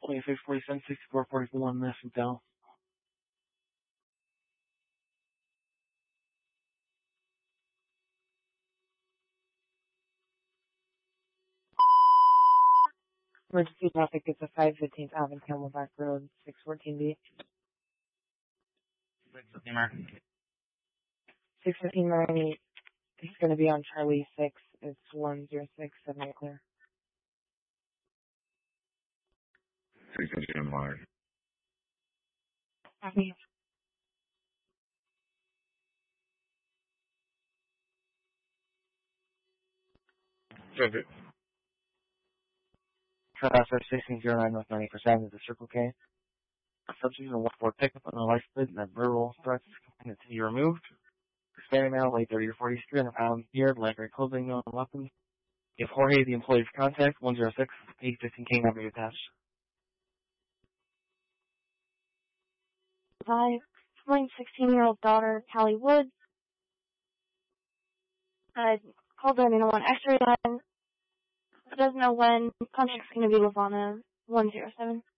2647, 6441, National Down. Emergency traffic is a 515th Avenue, Camelback Road, 614B. 615 Marine is going to be on Charlie 6. It's 106, 78 clear. 615 Marine. Copy. Traffic. Traffic 1609 North 90% is a Circle K. A subject in a 1-4 pickup on a life plate and that verbal threats complaint to be removed. Expanding now, late 30 or 40 street, 300 pounds here, library clothing, no weapons. Give Jorge the employee's contact, 106, 815 King Avenue attached. Hi, my 16-year-old daughter, Callie Wood. I called the 911 X-ray line. Doesn't know when. Contact's going to be Lavana 107.